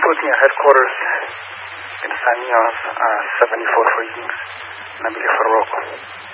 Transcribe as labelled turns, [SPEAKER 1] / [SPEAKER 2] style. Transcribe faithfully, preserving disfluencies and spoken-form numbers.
[SPEAKER 1] reporting at headquarters in San Dimas, uh, seventy-four for Eames, Nabilia for Rocco.